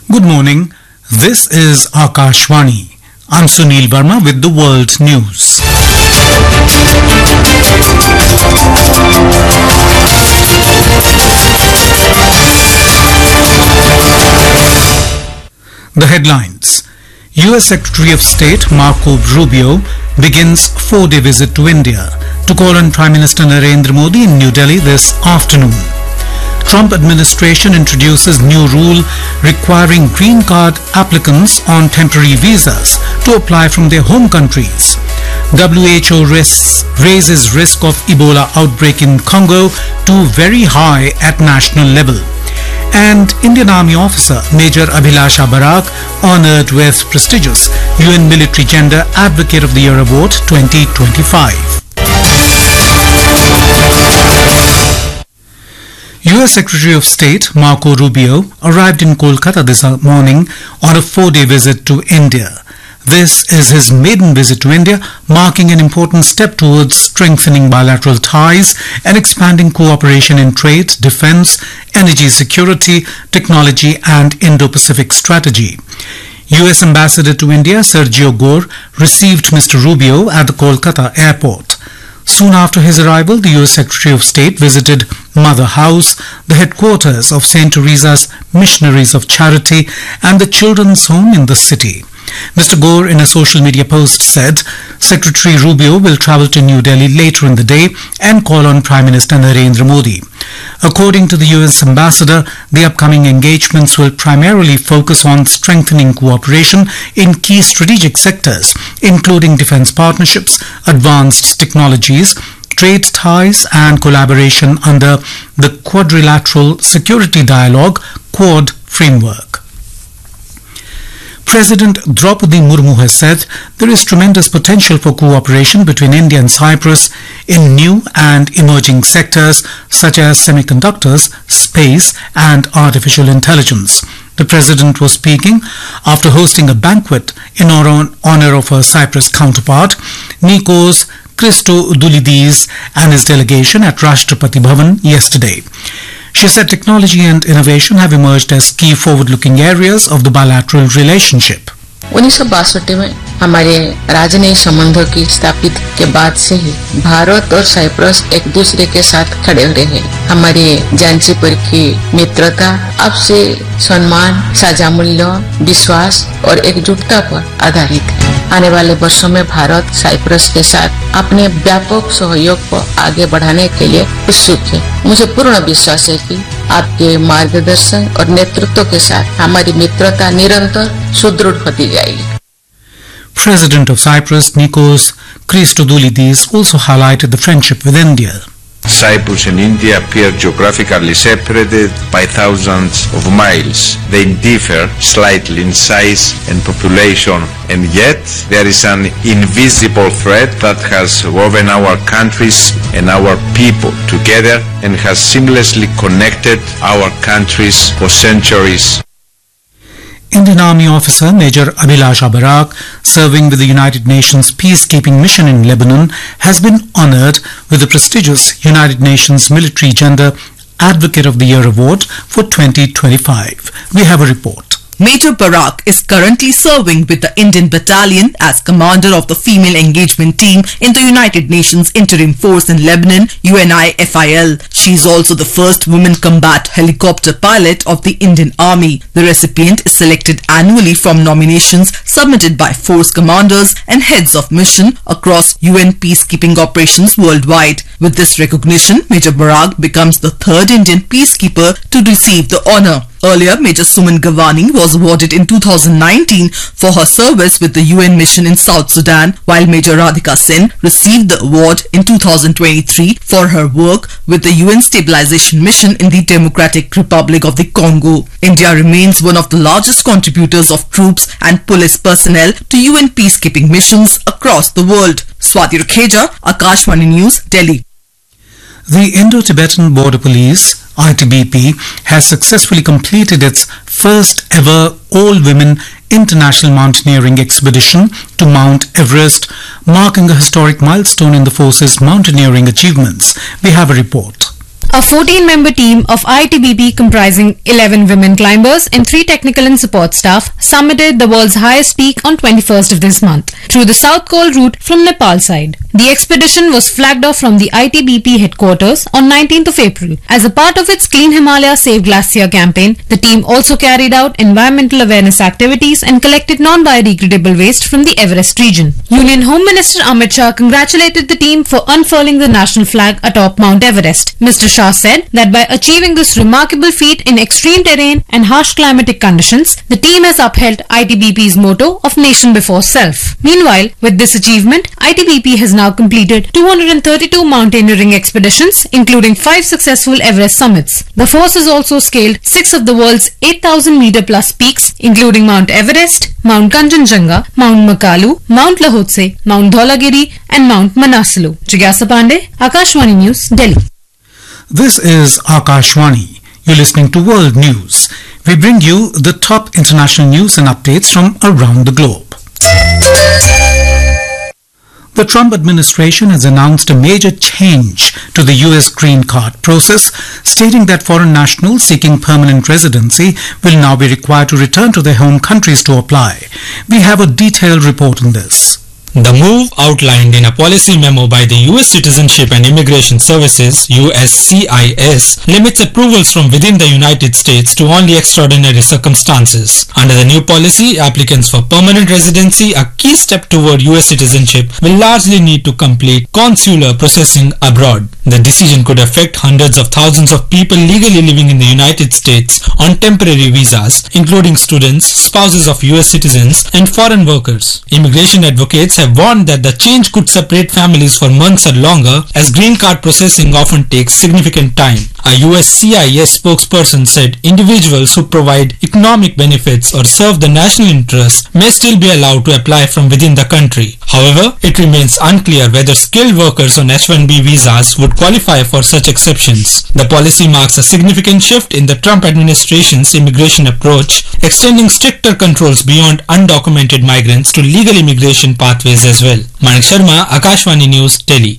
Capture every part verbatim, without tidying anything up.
Good morning. This is Akashvani. I'm Sunil Verma with the World News. The headlines. U S Secretary of State Marco Rubio begins four-day visit to India to call on Prime Minister Narendra Modi in New Delhi this afternoon. Trump administration introduces new rule requiring green card applicants on temporary visas to apply from their home countries. W H O risks, raises risk of Ebola outbreak in Congo to very high at national level. And Indian Army officer Major Abhilasha Barak honored with prestigious U N Military Gender Advocate of the Year Award twenty twenty-five. U S Secretary of State Marco Rubio arrived in Kolkata this morning on a four-day visit to India. This is his maiden visit to India, marking an important step towards strengthening bilateral ties and expanding cooperation in trade, defense, energy security, technology and Indo-Pacific strategy. U S Ambassador to India Sergio Gore received Mister Rubio at the Kolkata airport. Soon after his arrival, the U S Secretary of State visited Mother House, the headquarters of Saint Teresa's Missionaries of Charity and the children's home in the city. Mister Gore, in a social media post, said Secretary Rubio will travel to New Delhi later in the day and call on Prime Minister Narendra Modi. According to the U S Ambassador, the upcoming engagements will primarily focus on strengthening cooperation in key strategic sectors, including defense partnerships, advanced technologies, trade ties and collaboration under the Quadrilateral Security Dialogue Quad framework. President Draupadi Murmu has said there is tremendous potential for cooperation between India and Cyprus in new and emerging sectors such as semiconductors, space and artificial intelligence. The President was speaking after hosting a banquet in honor of her Cyprus counterpart, Nikos Christodoulidis, and his delegation at Rashtrapati Bhavan yesterday. She said technology and innovation have emerged as key forward-looking areas of the bilateral relationship. उन्नीस सौ बासठ में हमारे राजनयिक संबंधों की स्थापित के बाद से ही भारत और साइप्रस एक दूसरे के साथ खड़े रहे हैं। हमारी जांचीपुर की मित्रता अब से सम्मान, साझा मूल्य, विश्वास और एकजुटता पर आधारित है। आने वाले वर्षों में भारत साइप्रस के साथ अपने व्यापक सहयोग को आगे बढ़ाने के लिए उत्सुक है। मुझे पूर्ण विश्वास है कि आपके मार्गदर्शन और नेतृत्व के साथ हमारी मित्रता निरंतर सुदृढ़ होती जाएगी। President of Cyprus Nikos Christodoulidis also highlighted the friendship with India. Cyprus and India appear geographically separated by thousands of miles. They differ slightly in size and population, and yet there is an invisible thread that has woven our countries and our people together and has seamlessly connected our countries for centuries. Indian Army officer Major Abhilasha Barak, serving with the United Nations peacekeeping mission in Lebanon, has been honored with the prestigious United Nations Military Gender Advocate of the Year Award for twenty twenty-five. We have a report. Major Barak is currently serving with the Indian Battalion as commander of the Female Engagement Team in the United Nations Interim Force in Lebanon, U N I F I L. She is also the first woman combat helicopter pilot of the Indian Army. The recipient is selected annually from nominations submitted by force commanders and heads of mission across U N peacekeeping operations worldwide. With this recognition, Major Barak becomes the third Indian peacekeeper to receive the honor. Earlier, Major Suman Gavani was awarded in two thousand nineteen for her service with the U N mission in South Sudan, while Major Radhika Sen received the award in two thousand twenty-three for her work with the U N Stabilization Mission in the Democratic Republic of the Congo. India remains one of the largest contributors of troops and police personnel to U N peacekeeping missions across the world. Swati Rukheja, Akashvani News, Delhi. The Indo-Tibetan Border Police, I T B P, has successfully completed its first ever all-women international mountaineering expedition to Mount Everest, marking a historic milestone in the force's mountaineering achievements. We have a report. A fourteen-member team of I T B P comprising eleven women climbers and three technical and support staff summited the world's highest peak on twenty-first of this month through the South Col route from Nepal side. The expedition was flagged off from the I T B P headquarters on nineteenth of April. As a part of its Clean Himalaya Save Glacier campaign, the team also carried out environmental awareness activities and collected non-biodegradable waste from the Everest region. Union Home Minister Amit Shah congratulated the team for unfurling the national flag atop Mount Everest. Mister Shah said that by achieving this remarkable feat in extreme terrain and harsh climatic conditions, the team has upheld I T B P's motto of nation before self. Meanwhile, with this achievement, I T B P has now completed two hundred thirty-two mountaineering expeditions, including five successful Everest summits. The force has also scaled six of the world's eight thousand meter plus peaks, including Mount Everest, Mount Kanchenjunga, Mount Makalu, Mount Lahotse, Mount Dholagiri and Mount Manaslu. Jigyasa Pandey, Akashvani News, Delhi. This is Akashvani. You're listening to World News. We bring you the top international news and updates from around the globe. The Trump administration has announced a major change to the U S green card process, stating that foreign nationals seeking permanent residency will now be required to return to their home countries to apply. We have a detailed report on this. The move, outlined in a policy memo by the U S Citizenship and Immigration Services (U S C I S), limits approvals from within the United States to only extraordinary circumstances. Under the new policy, applicants for permanent residency, a key step toward U S citizenship, will largely need to complete consular processing abroad. The decision could affect hundreds of thousands of people legally living in the United States on temporary visas, including students, spouses of U S citizens, and foreign workers. Immigration advocates have warned that the change could separate families for months or longer, as green card processing often takes significant time. A U S C I S spokesperson said individuals who provide economic benefits or serve the national interest may still be allowed to apply from within the country. However, it remains unclear whether skilled workers on H one B visas would qualify for such exceptions. The policy marks a significant shift in the Trump administration's immigration approach, extending stricter controls beyond undocumented migrants to legal immigration pathways as well. Manik Sharma, Akashvani News, Delhi.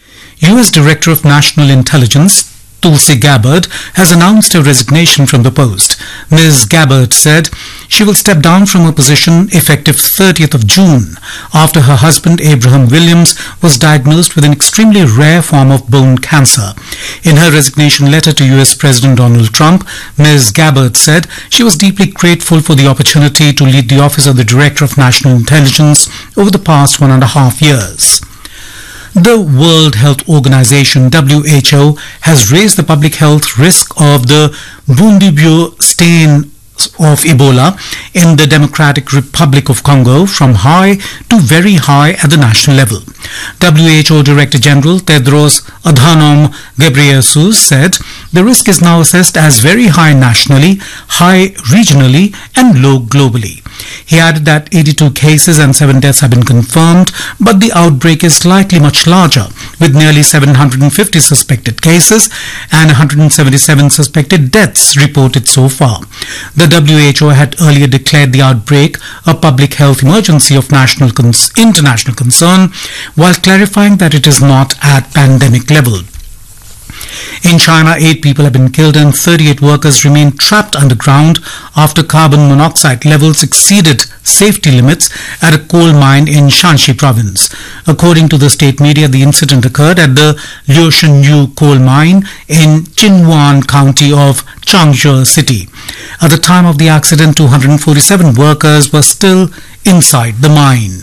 U S Director of National Intelligence Tulsi Gabbard has announced her resignation from the post. Miz Gabbard said she will step down from her position effective thirtieth of June after her husband Abraham Williams was diagnosed with an extremely rare form of bone cancer. In her resignation letter to U S President Donald Trump, Miz Gabbard said she was deeply grateful for the opportunity to lead the Office of the Director of National Intelligence over the past one and a half years. The World Health Organization W H O has raised the public health risk of the Bundibugyo strain of Ebola in the Democratic Republic of Congo from high to very high at the national level. W H O Director General Tedros Adhanom Ghebreyesus said the risk is now assessed as very high nationally, high regionally and low globally. He added that eighty-two cases and seven deaths have been confirmed, but the outbreak is likely much larger, with nearly seven hundred fifty suspected cases and one hundred seventy-seven suspected deaths reported so far. The W H O had earlier declared the outbreak a public health emergency of national cons- international concern, while clarifying that it is not at pandemic level. In China, eight people have been killed and thirty-eight workers remain trapped underground after carbon monoxide levels exceeded safety limits at a coal mine in Shanxi province. According to the state media, the incident occurred at the Liushenyu coal mine in Jinwan County of Changzhou City. At the time of the accident, two hundred forty-seven workers were still inside the mine.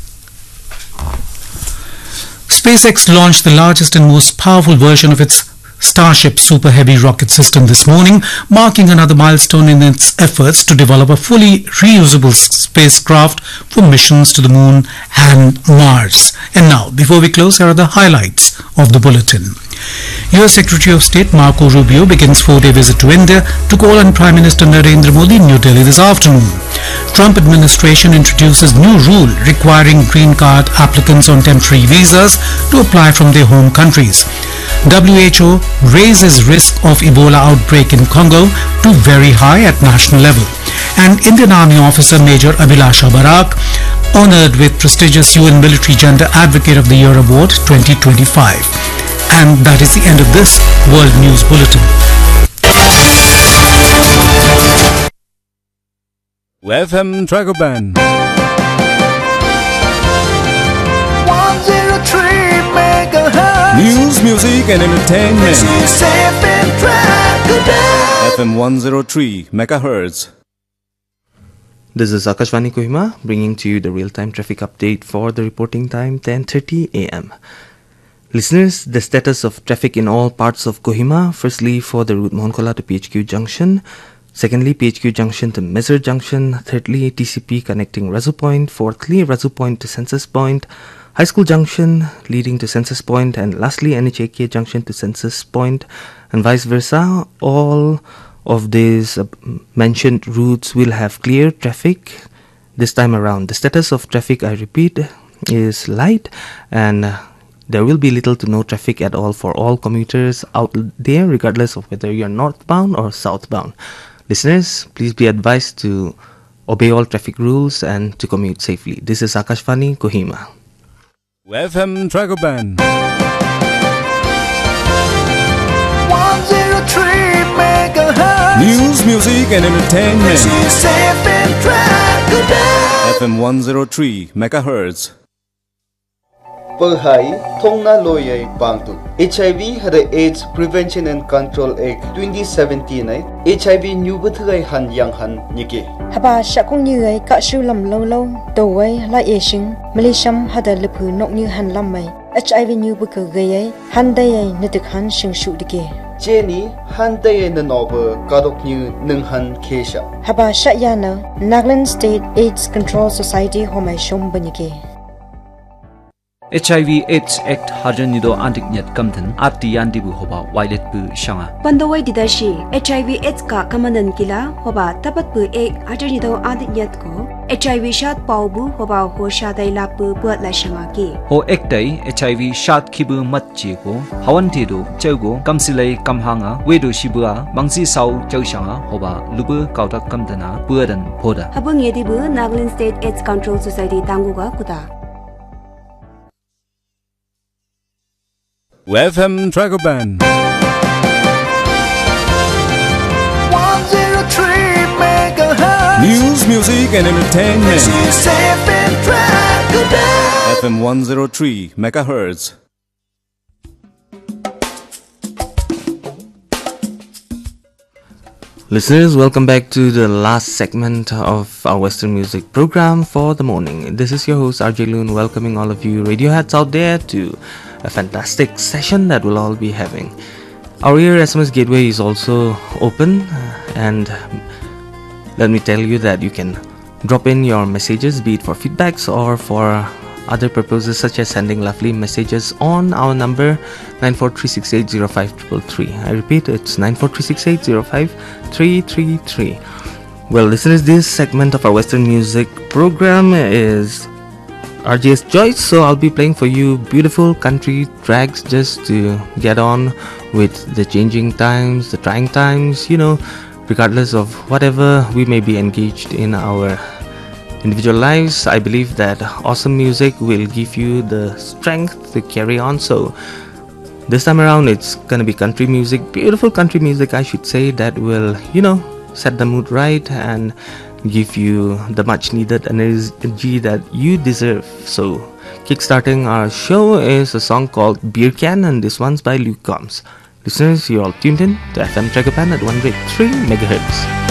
SpaceX launched the largest and most powerful version of its Starship Super Heavy rocket system this morning, marking another milestone in its efforts to develop a fully reusable spacecraft for missions to the Moon and Mars. And now, before we close, here are the highlights of the bulletin. U S Secretary of State Marco Rubio begins four-day visit to India to call on Prime Minister Narendra Modi in New Delhi this afternoon. Trump administration introduces new rule requiring green card applicants on temporary visas to apply from their home countries. W H O raises risk of Ebola outbreak in Congo to very high at national level. And Indian Army officer Major Abhilasha Barak honored with prestigious U N Military Gender Advocate of the Year Award twenty twenty-five. And that is the end of this World News Bulletin. F M Dragoban one oh three megahertz. News, music and entertainment. This is F M Dragoban. F M one oh three megahertz. This is Akashvani Kohima bringing to you the real-time traffic update for the reporting time ten thirty a m Listeners, the status of traffic in all parts of Kohima. Firstly, for the route Mohonkhola to P H Q Junction. Secondly, P H Q Junction to Messer Junction. Thirdly, T C P connecting Razu Point. Fourthly, Razu Point to Census Point. High School Junction leading to Census Point. And lastly, N H A K Junction to Census Point. And vice versa. All of these uh, mentioned routes will have clear traffic this time around. The status of traffic, I repeat, is light, and uh, there will be little to no traffic at all for all commuters out there, regardless of whether you're northbound or southbound. Listeners, please be advised to obey all traffic rules and to commute safely. This is Akashvani Kohima. F M Dragoban one oh three megahertz. News, music and entertainment. This is F M Dragoban. F M one oh three megahertz. Perhai Thongna Loyay Pangtu H I V had AIDS Prevention and Control Act twenty seventeen ay H I V new buthay han yang han niki Haba shakong như ay ka shu lam lo lo do way la yeshing Malaysiam hada lepu nok như han lam mai H I V new buka gay han day ay nitik han shing shu dike Jenny han day na nober kadok new nung han kesha Haba shakyana Nagaland State AIDS Control Society homai shom banike H I V AIDS Act hajan nido antik nyat kamthan ati yandi bu hoba violet bu shanga Pandawai didashi H I V AIDS ka kamanan kila hoba tapat bu ek hajan nido antik nyat ko H I V shat pau bu hoba ho shadai lap bu buat la shanga ki ho ek dai H I V shat kibu mat chi ko hawan ti do chaugo kamsilai kamhanga wedo shibua mangsi sau chau shanga hoba lubu kauta kamdana buadan phoda habang yedi bu Nagaland State AIDS Control Society tanguga kuta F M Dragoban one oh three megahertz. News, music and entertainment. This is F M Dragoban. F M one oh three megahertz. Listeners, welcome back to the last segment of our Western music program for the morning. This is your host R J Loon, welcoming all of you Radioheads out there to a fantastic session that we'll all be having. Our ear S M S gateway is also open, and let me tell you that you can drop in your messages, be it for feedbacks or for other purposes such as sending lovely messages on our number nine four three six eight zero five three three. I repeat, it's nine four three six eight zero five three three three. Well, listeners, this segment of our Western music program is R J's choice, so I'll be playing for you beautiful country tracks just to get on with the changing times, the trying times, you know, regardless of whatever we may be engaged in our individual lives. I believe that awesome music will give you the strength to carry on. So this time around it's gonna be country music, beautiful country music I should say, that will, you know, set the mood right and give you the much needed energy that you deserve. So kickstarting our show is a song called Beer Can, and this one's by Luke Combs. Listeners, you're all tuned in to F M Dragoban at one oh three megahertz.